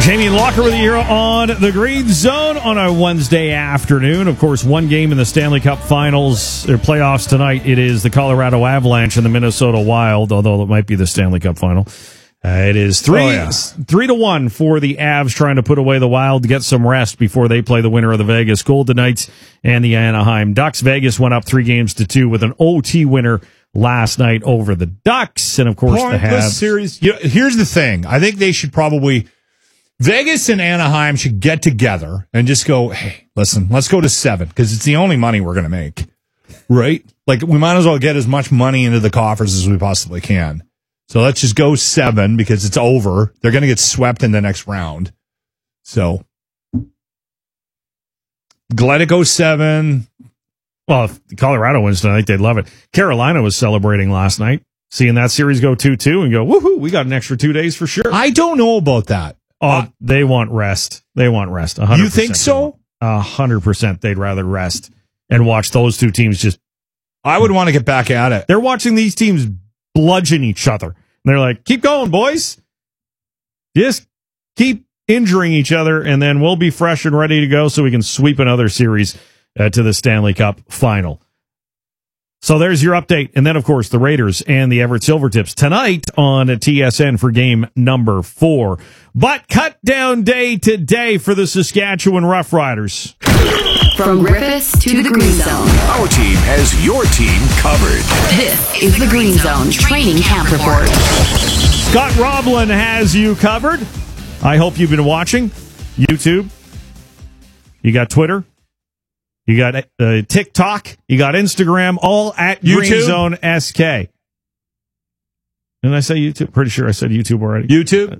Jamie Locker with you here on the Green Zone on a Wednesday afternoon. Of course, one game in the Stanley Cup Finals or playoffs tonight. It is the Colorado Avalanche and the Minnesota Wild, although it might be the Stanley Cup Final. It is 3-1 for the Avs, trying to put away the Wild to get some rest before they play the winner of the Vegas Golden Knights and the Anaheim Ducks. Vegas went up 3-2 with an OT winner last night over the Ducks, and of course the Habs. Series. Here's the thing: I think they should probably. Vegas and Anaheim should get together and just go, hey, listen, let's go to 7 because it's the only money we're going to make, right? Like, we might as well get as much money into the coffers as we possibly can. So let's just go 7 because it's over. They're going to get swept in the next round. So let it go 7. Well, if Colorado wins tonight, they'd love it. Carolina was celebrating last night, seeing that series go 2-2 and go, woohoo, we got an extra 2 days for sure. I don't know about that. Oh, they want rest. They want rest. 100%. You think so? 100%. They'd rather rest and watch those two teams just. I would want to get back at it. They're watching these teams bludgeon each other. And they're like, keep going, boys. Just keep injuring each other, and then we'll be fresh and ready to go so we can sweep another series to the Stanley Cup Final. So there's your update. And then, of course, the Raiders and the Everett Silvertips tonight on TSN for game number 4. But cut down day today for the Saskatchewan Roughriders. From Griffiths to the Green Zone. Our team has your team covered. This is the Green Zone Training Camp Report. Scott Roblin has you covered. I hope you've been watching YouTube. You got Twitter. You got TikTok, you got Instagram, all at Green Zone SK. Didn't I say YouTube? Pretty sure I said YouTube already. YouTube?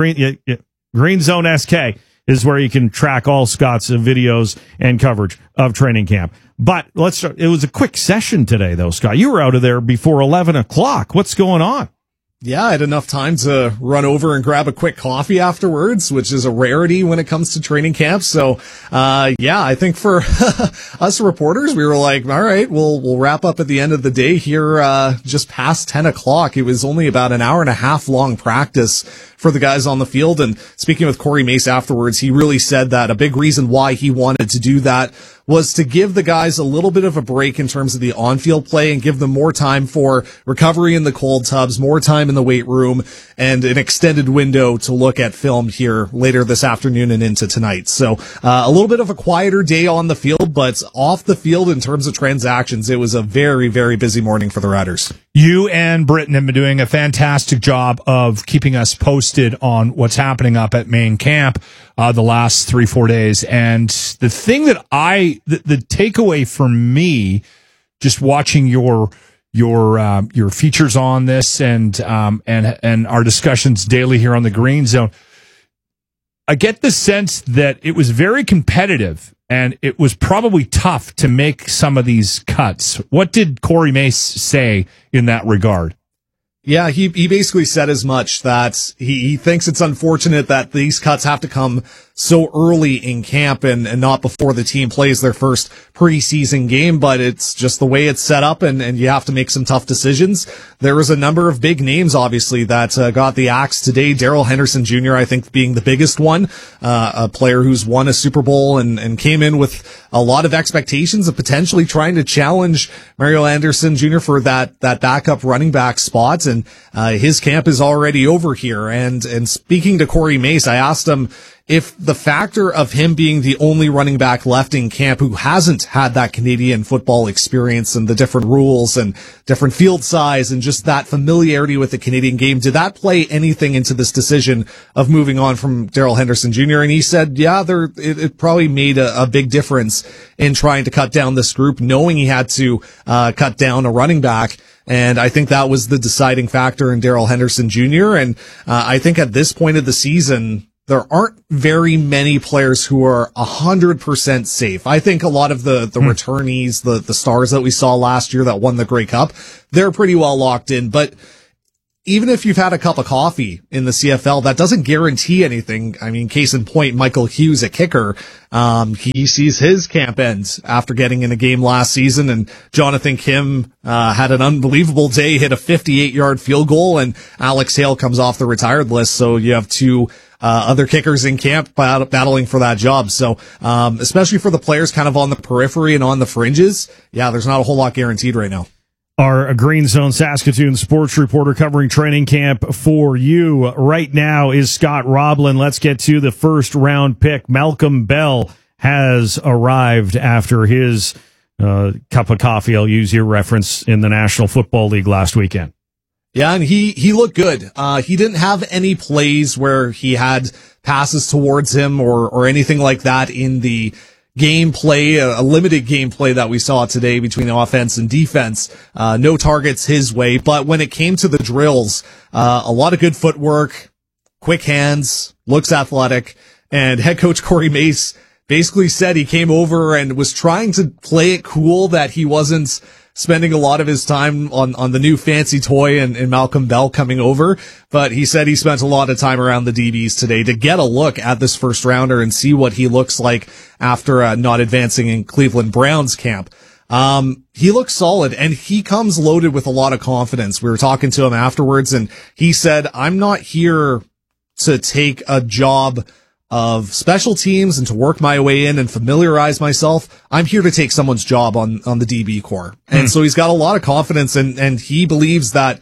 Green Zone SK is where you can track all Scott's videos and coverage of training camp. But let's start. It was a quick session today, though, Scott. You were out of there before 11 o'clock. What's going on? Yeah, I had enough time to run over and grab a quick coffee afterwards, which is a rarity when it comes to training camp. So, I think for us reporters, we were like, all right, we'll wrap up at the end of the day here, just past 10 o'clock. It was only about an hour and a half long practice for the guys on the field. And speaking with Corey Mace afterwards, he really said that a big reason why he wanted to do that was to give the guys a little bit of a break in terms of the on-field play and give them more time for recovery in the cold tubs, more time in the weight room, and an extended window to look at film here later this afternoon and into tonight. So a little bit of a quieter day on the field, but off the field in terms of transactions, it was a very, very busy morning for the Riders. You and Britton have been doing a fantastic job of keeping us posted on what's happening up at main camp the last 3-4 days. And the thing that the takeaway for me, just watching your features on this and our discussions daily here on the Green Zone, I get the sense that it was very competitive and it was probably tough to make some of these cuts. What did Corey Mace say in that regard? Yeah, he basically said as much, that he thinks it's unfortunate that these cuts have to come so early in camp and not before the team plays their first preseason game, but it's just the way it's set up and you have to make some tough decisions. There was a number of big names, obviously, that got the axe today. Darrell Henderson Jr., I think, being the biggest one, a player who's won a Super Bowl and came in with a lot of expectations of potentially trying to challenge Mario Anderson Jr. for that backup running back spot. And his camp is already over here. And speaking to Corey Mace, I asked him if the factor of him being the only running back left in camp who hasn't had that Canadian football experience and the different rules and different field size and just that familiarity with the Canadian game, did that play anything into this decision of moving on from Darrell Henderson Jr.? And he said, yeah, it probably made a big difference in trying to cut down this group, knowing he had to cut down a running back. And I think that was the deciding factor in Darrell Henderson Jr. And I think at this point of the season, there aren't very many players who are 100% safe. I think a lot of the returnees, the stars that we saw last year that won the Grey Cup, they're pretty well locked in. But even if you've had a cup of coffee in the CFL, that doesn't guarantee anything. I mean, case in point, Michael Hughes, a kicker, he sees his camp end after getting in a game last season, and Jonathan Kim had an unbelievable day, hit a 58-yard field goal, and Alex Hale comes off the retired list. So you have two other kickers in camp battling for that job. So especially for the players kind of on the periphery and on the fringes, yeah, there's not a whole lot guaranteed right now. Our Green Zone Saskatoon sports reporter covering training camp for you right now is Scott Roblin. Let's get to the first round pick. Malcolm Bell has arrived after his cup of coffee, I'll use your reference, in the National Football League last weekend. Yeah, and he looked good. He didn't have any plays where he had passes towards him or anything like that in the gameplay, a limited gameplay that we saw today between offense and defense. No targets his way, but when it came to the drills, a lot of good footwork, quick hands, looks athletic, and head coach Corey Mace basically said he came over and was trying to play it cool, that he wasn't spending a lot of his time on the new fancy toy and Malcolm Bell coming over. But he said he spent a lot of time around the DBs today to get a look at this first rounder and see what he looks like after not advancing in Cleveland Browns camp. He looks solid, and he comes loaded with a lot of confidence. We were talking to him afterwards, and he said, I'm not here to take a job of special teams and to work my way in and familiarize myself. I'm here to take someone's job on the DB core. And so he's got a lot of confidence, and he believes that,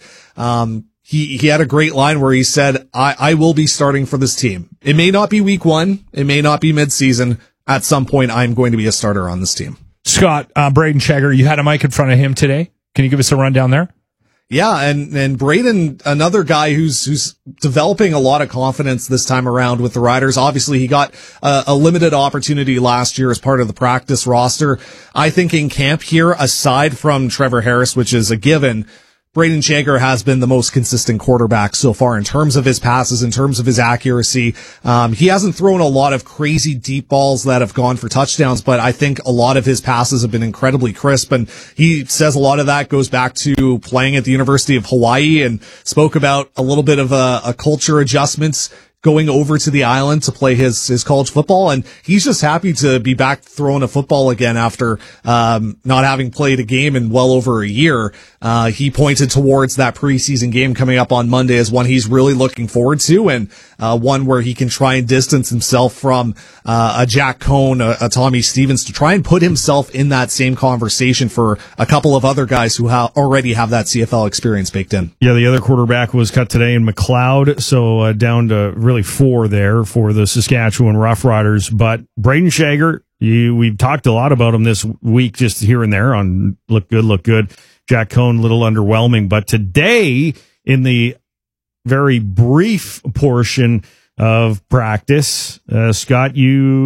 he had a great line where he said, I will be starting for this team. It may not be week 1. It may not be mid-season. At some point, I'm going to be a starter on this team. Scott, Braden Shager, you had a mic in front of him today. Can you give us a rundown there? Yeah, and Braden, another guy who's developing a lot of confidence this time around with the Riders. Obviously, he got a limited opportunity last year as part of the practice roster. I think in camp here, aside from Trevor Harris, which is a given, Braden Shager has been the most consistent quarterback so far in terms of his passes, in terms of his accuracy. He hasn't thrown a lot of crazy deep balls that have gone for touchdowns, but I think a lot of his passes have been incredibly crisp. And he says a lot of that goes back to playing at the University of Hawaii, and spoke about a little bit of a culture adjustments going over to the island to play his college football. And he's just happy to be back throwing a football again after not having played a game in well over a year. He pointed towards that preseason game coming up on Monday as one he's really looking forward to, and one where he can try and distance himself from a Jack Cohn, a Tommy Stevens, to try and put himself in that same conversation for a couple of other guys who already have that CFL experience baked in. Yeah, the other quarterback was cut today in McLeod, so down to really 4 there for the Saskatchewan Roughriders. But Braden Shager, we've talked a lot about him this week, just here and there on look good. Jack Cohn, a little underwhelming. But today, in the very brief portion of practice, Scott,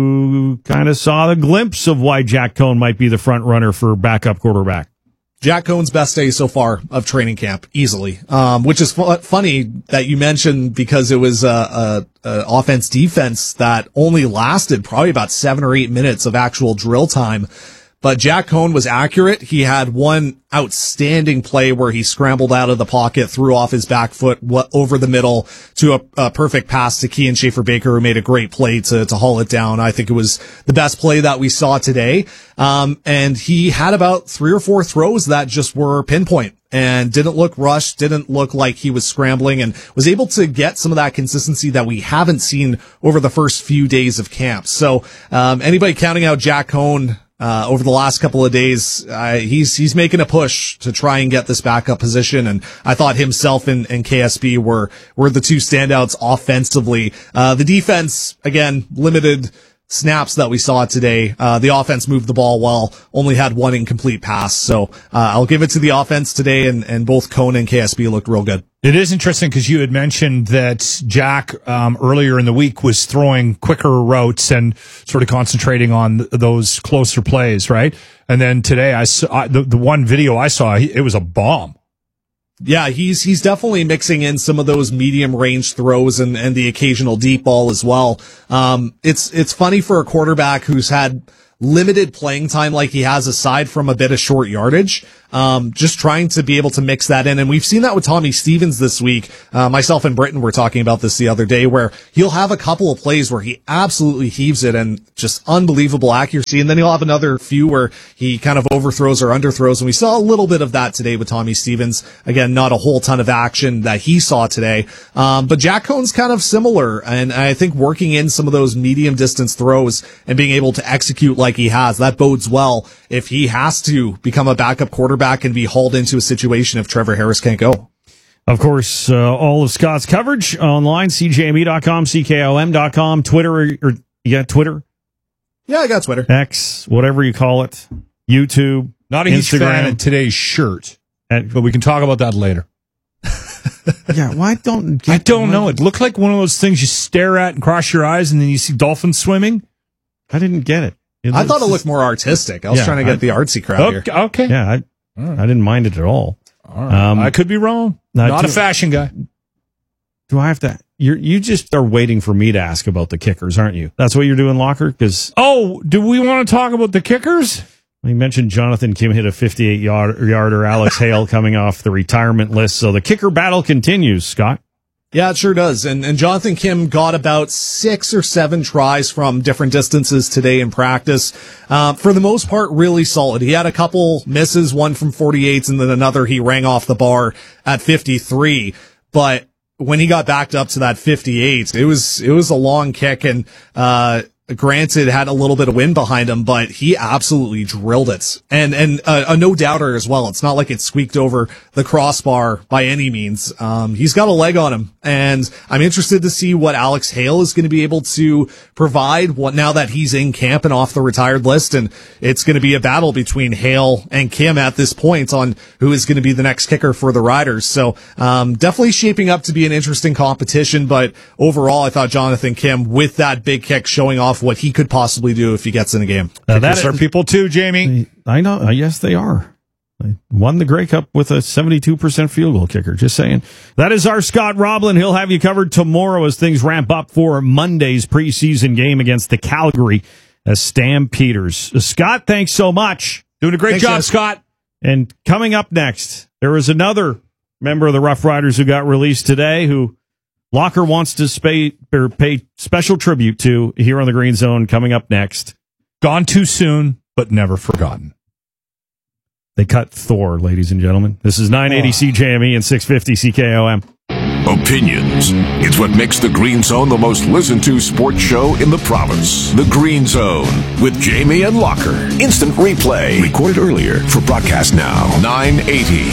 you kind of saw the glimpse of why Jack Cohn might be the front runner for backup quarterback. Jack Cohn's best day so far of training camp, easily. Which is funny that you mentioned, because it was a offense defense that only lasted probably about 7 or 8 minutes of actual drill time. But Jack Cohn was accurate. He had one outstanding play where he scrambled out of the pocket, threw off his back foot over the middle to a perfect pass to Kean Schaefer-Baker, who made a great play to haul it down. I think it was the best play that we saw today. And he had about 3 or 4 throws that just were pinpoint and didn't look rushed, didn't look like he was scrambling, and was able to get some of that consistency that we haven't seen over the first few days of camp. So, anybody counting out Jack Cohn over the last couple of days, he's making a push to try and get this backup position. And I thought himself and KSB were the two standouts offensively. The defense, again, limited snaps that we saw today. The offense moved the ball well, only had 1 incomplete pass. So, I'll give it to the offense today, and both Cohn and KSB looked real good. It is interesting because you had mentioned that Jack earlier in the week was throwing quicker routes and sort of concentrating on those closer plays, right? And then today I saw the one video I saw, it was a bomb. Yeah, he's definitely mixing in some of those medium range throws and the occasional deep ball as well. It's funny for a quarterback who's had limited playing time like he has, aside from a bit of short yardage. Just trying to be able to mix that in. And we've seen that with Tommy Stevens this week. Myself and Britton were talking about this the other day, where he'll have a couple of plays where he absolutely heaves it and just unbelievable accuracy. And then he'll have another few where he kind of overthrows or underthrows. And we saw a little bit of that today with Tommy Stevens. Again, not a whole ton of action that he saw today. But Jack Cohn's kind of similar. And I think working in some of those medium distance throws and being able to execute like he has, that bodes well if he has to become a backup quarterback and be hauled into a situation if Trevor Harris can't go. Of course, all of Scott's coverage online, cjme.com, ckom.com, Twitter, or you got Twitter? Yeah, I got Twitter. X, whatever you call it, YouTube, Not a huge fan of today's shirt, but we can talk about that later. Yeah, why don't... I don't know. It looked like one of those things you stare at and cross your eyes and then you see dolphins swimming. I didn't get it. I thought it looked more artistic. I was trying to get the artsy crowd here. Okay. Yeah, I didn't mind it at all. All right. I could be wrong. Not a fashion guy. Do I have to... You just are waiting for me to ask about the kickers, aren't you? That's what you're doing, Locker? Because do we want to talk about the kickers? You mentioned Jonathan Kim hit a 58-yarder, Alex Hale coming off the retirement list. So the kicker battle continues, Scott. Yeah, it sure does. And Jonathan Kim got about 6 or 7 tries from different distances today in practice. For the most part, really solid. He had a couple misses, one from 48s and then another he rang off the bar at 53. But when he got backed up to that 58, it was a long kick, and granted had a little bit of wind behind him, but he absolutely drilled it. And a no doubter as well. It's not like it squeaked over the crossbar by any means. He's got a leg on him, and I'm interested to see what Alex Hale is going to be able to provide now that he's in camp and off the retired list. And it's going to be a battle between Hale and Kim at this point on who is going to be the next kicker for the Riders. So, definitely shaping up to be an interesting competition, but overall I thought Jonathan Kim, with that big kick, showing off what he could possibly do if he gets in a game. That are people too, Jamie. I know. Yes, they are. They won the Grey Cup with a 72% field goal kicker. Just saying. That is our Scott Roblin. He'll have you covered tomorrow as things ramp up for Monday's preseason game against the Calgary Stampeders. Scott, thanks so much. Doing a great job, Scott. And coming up next, there is another member of the Rough Riders who got released today who Locker wants to pay special tribute to here on the Green Zone. Coming up next. Gone too soon, but never forgotten. They cut Thor, ladies and gentlemen. This is 980 CJME and 650 CKOM. Opinions. It's what makes the Green Zone the most listened to sports show in the province. The Green Zone with Jamie and Locker. Instant replay. Recorded earlier for broadcast now. 980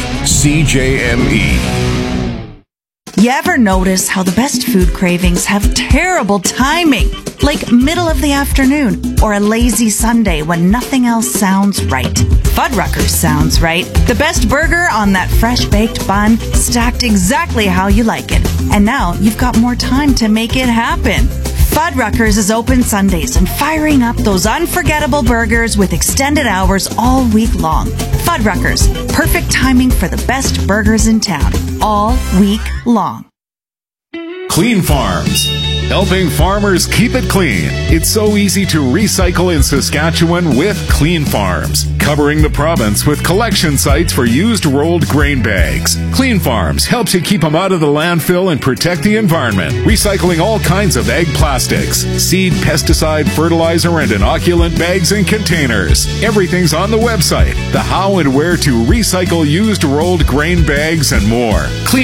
CJME. You ever notice how the best food cravings have terrible timing? Like middle of the afternoon or a lazy Sunday when nothing else sounds right. Fuddruckers sounds right. The best burger on that fresh baked bun, stacked exactly how you like it. And now you've got more time to make it happen. Fuddruckers is open Sundays and firing up those unforgettable burgers with extended hours all week long. Fuddruckers, perfect timing for the best burgers in town, all week long. Clean Farms, helping farmers keep it clean. It's so easy to recycle in Saskatchewan with Clean Farms, covering the province with collection sites for used rolled grain bags. Clean Farms helps you keep them out of the landfill and protect the environment, recycling all kinds of ag plastics, seed, pesticide, fertilizer, and inoculant bags and containers. Everything's on the website, the how and where to recycle used rolled grain bags and more.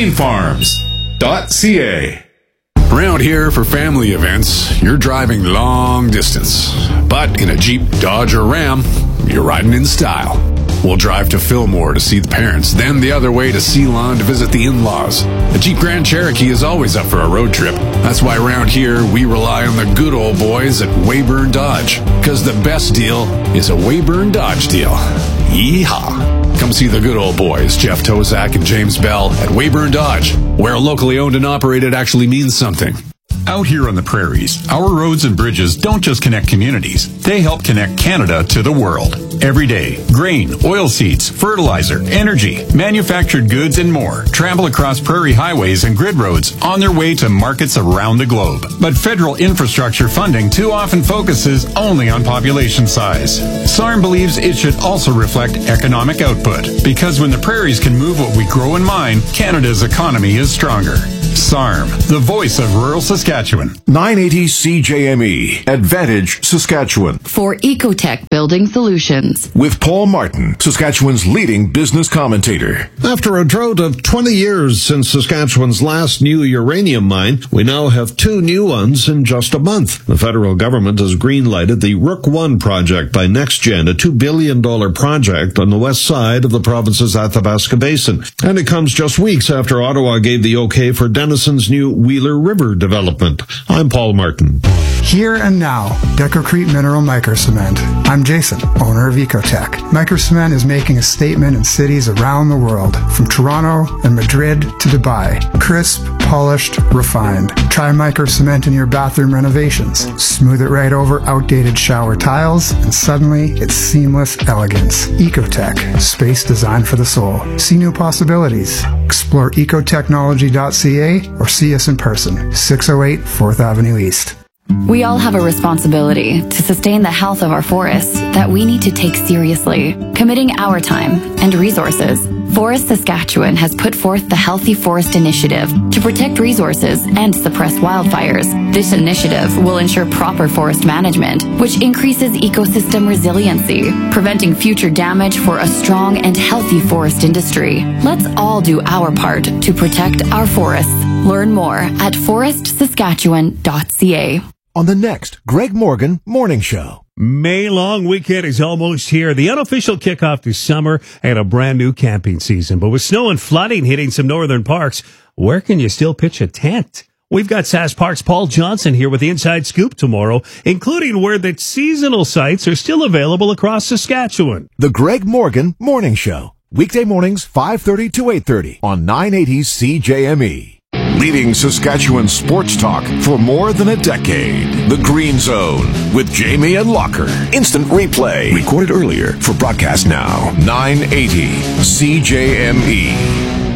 Cleanfarms.ca. Around here for family events, you're driving long distance. But in a Jeep, Dodge, or Ram, you're riding in style. We'll drive to Fillmore to see the parents, then the other way to Ceylon to visit the in-laws. The Jeep Grand Cherokee is always up for a road trip. That's why around here, we rely on the good old boys at Weyburn Dodge. Because the best deal is a Weyburn Dodge deal. Yeehaw! Come see the good old boys, Jeff Tozak and James Bell, at Weyburn Dodge, where locally owned and operated actually means something. Out here on the prairies, our roads and bridges don't just connect communities, they help connect Canada to the world. Every day, grain, oilseeds, fertilizer, energy, manufactured goods, and more travel across prairie highways and grid roads on their way to markets around the globe. But federal infrastructure funding too often focuses only on population size. SARM believes it should also reflect economic output, because when the prairies can move what we grow and mine, Canada's economy is stronger. SARM, the voice of rural Saskatchewan. 980 CJME, Advantage, Saskatchewan. For Ecotech Building Solutions. With Paul Martin, Saskatchewan's leading business commentator. After a drought of 20 years since Saskatchewan's last new uranium mine, we now have 2 new ones in just a month. The federal government has green-lighted the Rook I project by NextGen, a $2 billion project on the west side of the province's Athabasca Basin. And it comes just weeks after Ottawa gave the okay for Denison's new Wheeler River development. I'm Paul Martin. Here and now, Decocrete Mineral Microcement. I'm Jason, owner of Ecotech. Microcement is making a statement in cities around the world, from Toronto and Madrid to Dubai. Crisp, polished, refined. Try Microcement in your bathroom renovations. Smooth it right over outdated shower tiles, and suddenly it's seamless elegance. Ecotech, space designed for the soul. See new possibilities. Explore ecotechnology.ca or see us in person, 608 4th Avenue East. We all have a responsibility to sustain the health of our forests that we need to take seriously, committing our time and resources. Forest Saskatchewan has put forth the Healthy Forest Initiative to protect resources and suppress wildfires. This initiative will ensure proper forest management, which increases ecosystem resiliency, preventing future damage for a strong and healthy forest industry. Let's all do our part to protect our forests. Learn more at forestsaskatchewan.ca. On the next Greg Morgan Morning Show. May long weekend is almost here. The unofficial kickoff to summer and a brand new camping season. But with snow and flooding hitting some northern parks, where can you still pitch a tent? We've got Sask Park's Paul Johnson here with the Inside Scoop tomorrow, including where the seasonal sites are still available across Saskatchewan. The Greg Morgan Morning Show. Weekday mornings 5:30 to 8:30 on 980 CJME. Leading Saskatchewan sports talk for more than a decade. The Green Zone with Jamie and Locker. Instant replay. Recorded earlier for broadcast now. 980 CJME.